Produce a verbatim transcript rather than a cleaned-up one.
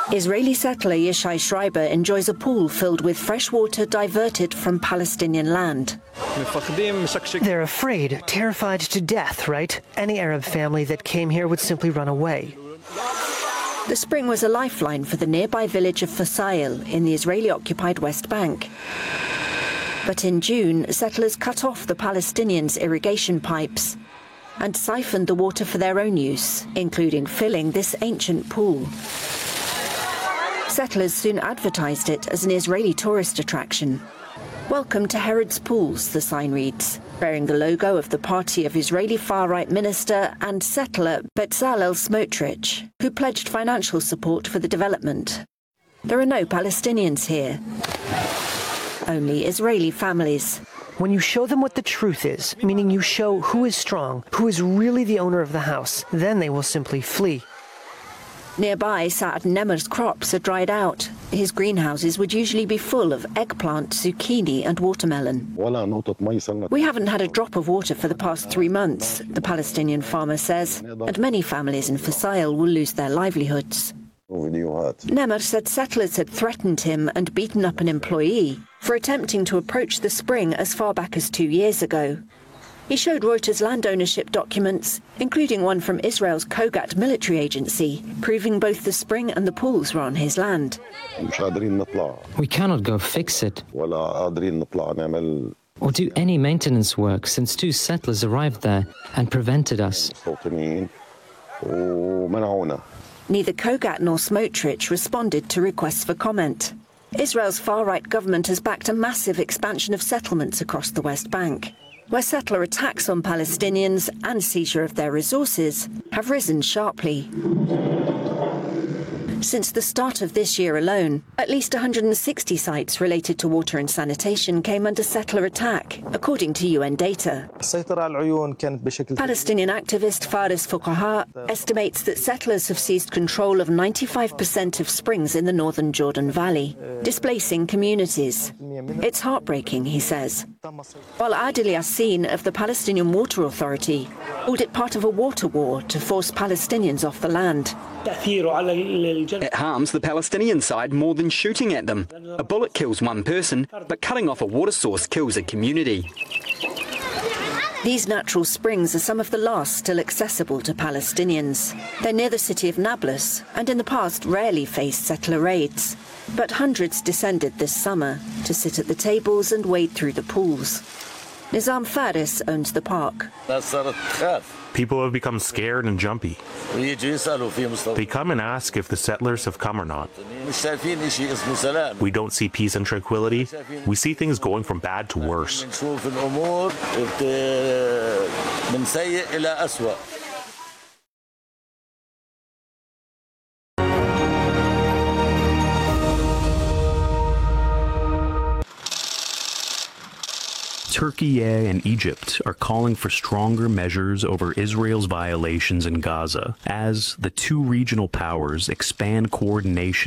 Israeli settler Yishai Schreiber enjoys a pool filled with fresh water diverted from Palestinian land. They're afraid, terrified to death, right? Any Arab family that came here would simply run away. The spring was a lifeline for the nearby village of Fasail in the Israeli-occupied West Bank. But in June, settlers cut off the Palestinians' irrigation pipes and siphoned the water for their own use, including filling this ancient pool. Settlers soon advertised it as an Israeli tourist attraction. Welcome to Herod's Pools, the sign reads, bearing the logo of the party of Israeli far-right minister and settler Bezalel Smotrich, who pledged financial support for the development. There are no Palestinians here, only Israeli families. When you show them what the truth is, meaning you show who is strong, who is really the owner of the house, then they will simply flee. Nearby, Saad Nemer's crops are dried out. His greenhouses would usually be full of eggplant, zucchini and watermelon. We haven't had a drop of water for the past three months, the Palestinian farmer says, and many families in Fasail will lose their livelihoods. Nemer said settlers had threatened him and beaten up an employee for attempting to approach the spring as far back as two years ago. He showed Reuters land ownership documents, including one from Israel's Kogat military agency, proving both the spring and the pools were on his land. We cannot go fix it or do any maintenance work since two settlers arrived there and prevented us. Neither Kogat nor Smotrich responded to requests for comment. Israel's far-right government has backed a massive expansion of settlements across the West Bank, where settler attacks on Palestinians and seizure of their resources have risen sharply. Since the start of this year alone, at least one hundred sixty sites related to water and sanitation came under settler attack, according to U N data. Palestinian activist Faris Fuqaha estimates that settlers have seized control of ninety-five percent of springs in the northern Jordan Valley, displacing communities. It's heartbreaking, he says. While Adil Yassin of the Palestinian Water Authority called it part of a water war to force Palestinians off the land. It harms the Palestinian side more than shooting at them. A bullet kills one person, but cutting off a water source kills a community. These natural springs are some of the last still accessible to Palestinians. They're near the city of Nablus and in the past rarely faced settler raids. But hundreds descended this summer to sit at the tables and wade through the pools. Nizam Faris owns the park. People have become scared and jumpy. They come and ask if the settlers have come or not. We don't see peace and tranquility. We see things going from bad to worse. Turkey and Egypt are calling for stronger measures over Israel's violations in Gaza as the two regional powers expand coordination